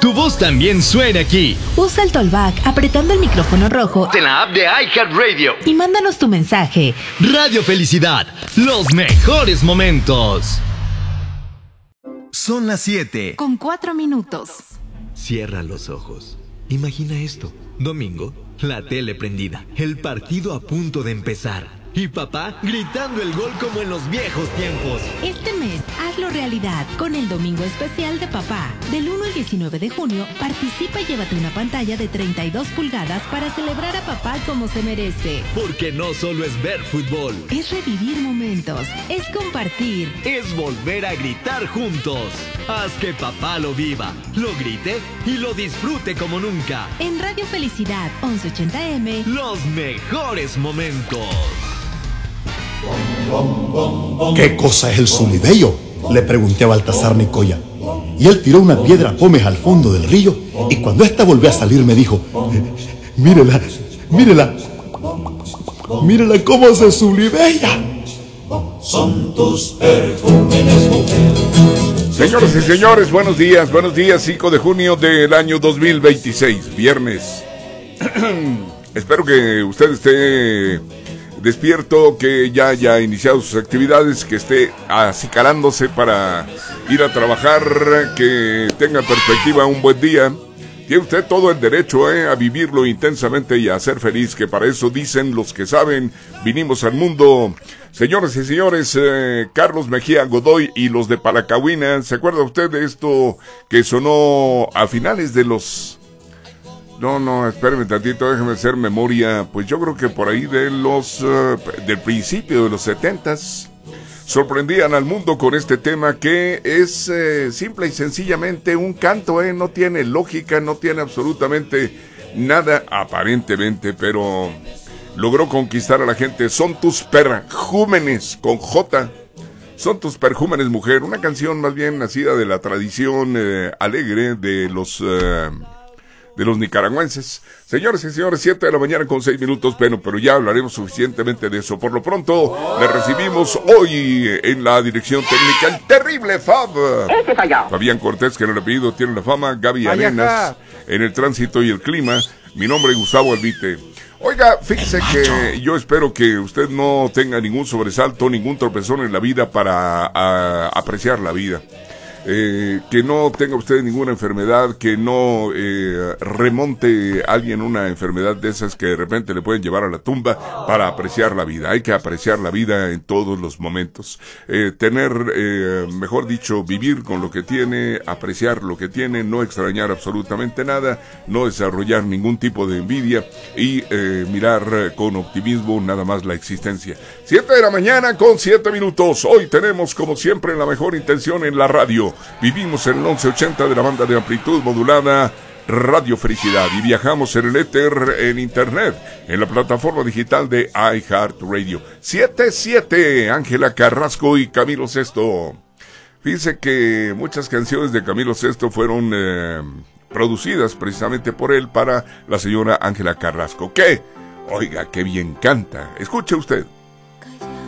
tu voz también suena aquí. Usa el Tollback apretando el micrófono rojo En la app de iHeartRadio. y mándanos tu mensaje. Radio Felicidad, los mejores momentos. Son las 7. Con 4 minutos. Cierra los ojos. Imagina esto. Domingo, la tele prendida, el partido a punto de empezar. Y papá gritando el gol como en los viejos tiempos. Este mes, hazlo realidad con el Domingo Especial de Papá. Del 1 al 19 de junio, participa y llévate una pantalla de 32 pulgadas para celebrar a papá como se merece. Porque no solo es ver fútbol, Es revivir momentos, es compartir. es volver a gritar juntos. Haz que papá lo viva, lo grite y lo disfrute como nunca. En Radio Felicidad 1180M, Los mejores momentos. ¿Qué cosa es el Zulibello?, le pregunté a Baltasar Nicoya. Y él tiró una piedra pómez al fondo del río, y cuando ésta volvió a salir me dijo: mírela, mírela, mírela cómo se zulibella. Son tus perfumes, mujer. Señoras y señores, buenos días, 5 de junio del año 2026, viernes. Espero que usted esté despierto, que ya haya iniciado sus actividades, que esté acicalándose para ir a trabajar, que tenga perspectiva un buen día. Tiene usted todo el derecho a vivirlo intensamente y a ser feliz, que para eso dicen los que saben, vinimos al mundo. Señores y señores, Carlos Mejía Godoy y los de Palacahuina, ¿se acuerda usted de esto que sonó a finales de los... No, espéreme tantito, déjeme hacer memoria. Pues yo creo que por ahí de del principio de los 70s, sorprendían al mundo con este tema que es simple y sencillamente un canto, no tiene lógica, no tiene absolutamente nada aparentemente, pero logró conquistar a la gente. Son tus perjúmenes, con J. Son tus perjúmenes, mujer. Una canción más bien nacida de la tradición alegre de los nicaragüenses. Señores y señores, 7 de la mañana con 6 minutos, pero ya hablaremos suficientemente de eso. Por lo pronto, le recibimos hoy en la dirección técnica el terrible Fab. Fabián Cortés, que en el apellido tiene la fama. Gaby Arenas, en el tránsito y el clima. Mi nombre es Gustavo Albite. Oiga, fíjese que yo espero que usted no tenga ningún sobresalto, ningún tropezón en la vida para apreciar la vida. Que no tenga usted ninguna enfermedad, que no remonte a alguien una enfermedad de esas que de repente le pueden llevar a la tumba, para apreciar la vida. Hay que apreciar la vida en todos los momentos. Mejor dicho, vivir con lo que tiene, apreciar lo que tiene, no extrañar absolutamente nada, no desarrollar ningún tipo de envidia y mirar con optimismo nada más la existencia. 7 de la mañana con 7 minutos. Hoy tenemos, como siempre, la mejor intención en la radio. Vivimos en el 1180 de la banda de amplitud modulada Radio Felicidad y viajamos en el éter, en internet, en la plataforma digital de iHeartRadio. 7 Ángela Carrasco y Camilo Sesto. Fíjense que muchas canciones de Camilo Sesto fueron producidas precisamente por él para la señora Ángela Carrasco. ¿Qué? Oiga, qué bien canta. Escuche usted.